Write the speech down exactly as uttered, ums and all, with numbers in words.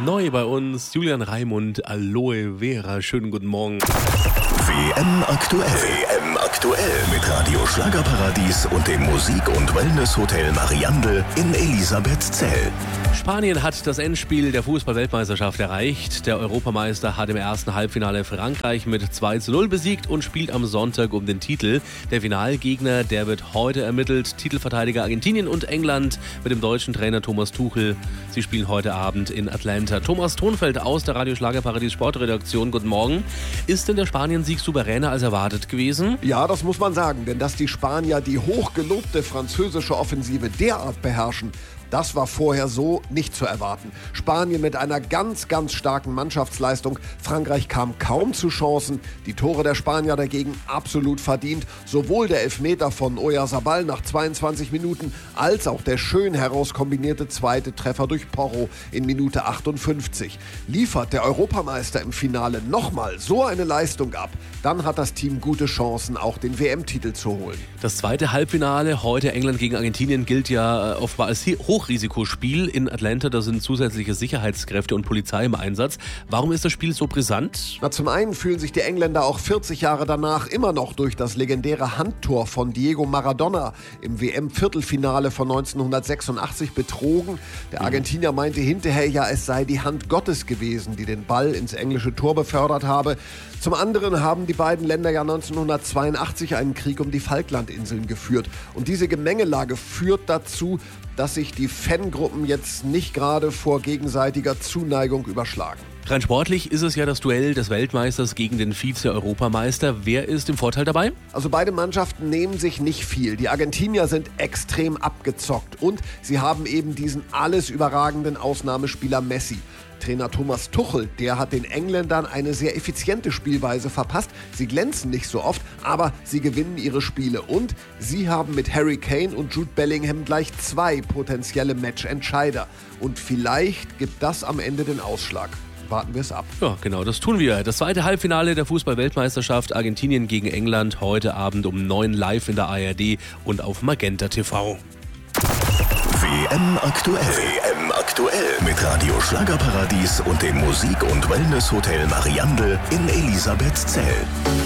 Neu bei uns Julian Raimund, Aloe Vera. Schönen guten Morgen. W M aktuell. W M aktuell mit Radio Schlagerparadies und dem Musik- und Wellness-Hotel Mariandel in Elisabethzell. Spanien hat das Endspiel der Fußball-Weltmeisterschaft erreicht. Der Europameister hat im ersten Halbfinale Frankreich mit zwei zu null besiegt und spielt am Sonntag um den Titel. Der Finalgegner, der wird heute ermittelt. Titelverteidiger Argentinien und England mit dem deutschen Trainer Thomas Tuchel. Sie spielen heute Abend in Atlanta. Thomas Thonfeld aus der Radio Schlagerparadies Sportredaktion. Guten Morgen. Ist denn der Spanien-Sieg souveräner als erwartet gewesen? Ja, das muss man sagen, denn dass die Spanier die hochgelobte französische Offensive derart beherrschen, das war vorher so nicht zu erwarten. Spanien mit einer ganz, ganz starken Mannschaftsleistung. Frankreich kam kaum zu Chancen. Die Tore der Spanier dagegen absolut verdient. Sowohl der Elfmeter von Oyarzabal nach zweiundzwanzig Minuten als auch der schön herauskombinierte zweite Treffer durch Porro in Minute achtundfünfzig. Liefert der Europameister im Finale nochmal so eine Leistung ab, dann hat das Team gute Chancen, auch den W M-Titel zu holen. Das zweite Halbfinale, heute England gegen Argentinien, gilt ja offenbar als Hochrisikospiel in Atlanta. Da sind zusätzliche Sicherheitskräfte und Polizei im Einsatz. Warum ist das Spiel so brisant? Na, zum einen fühlen sich die Engländer auch vierzig Jahre danach immer noch durch das legendäre Handtor von Diego Maradona im W M-Viertelfinale von neunzehnhundertsechsundachtzig betrogen. Der Argentinier meinte hinterher ja, es sei die Hand Gottes gewesen, die den Ball ins englische Tor befördert habe. Zum anderen haben die beiden Länder ja neunzehnhundertzweiundachtzig einen Krieg um die Falklandinseln geführt. Und diese Gemengelage führt dazu, dass sich die Fangruppen jetzt nicht gerade vor gegenseitiger Zuneigung überschlagen. Rein sportlich ist es ja das Duell des Weltmeisters gegen den Vize-Europameister. Wer ist im Vorteil dabei? Also beide Mannschaften nehmen sich nicht viel. Die Argentinier sind extrem abgezockt und sie haben eben diesen alles überragenden Ausnahmespieler Messi. Trainer Thomas Tuchel, der hat den Engländern eine sehr effiziente Spielweise verpasst. Sie glänzen nicht so oft, aber sie gewinnen ihre Spiele. Und sie haben mit Harry Kane und Jude Bellingham gleich zwei potenzielle Matchentscheider. Und vielleicht gibt das am Ende den Ausschlag. Warten wir es ab. Ja, genau, das tun wir. Das zweite Halbfinale der Fußball-Weltmeisterschaft Argentinien gegen England heute Abend um neun live in der A R D und auf Magenta T V. W M aktuell. W M aktuell mit Radio Schlagerparadies und dem Musik- und Wellness-Hotel Mariandel in Elisabethzell.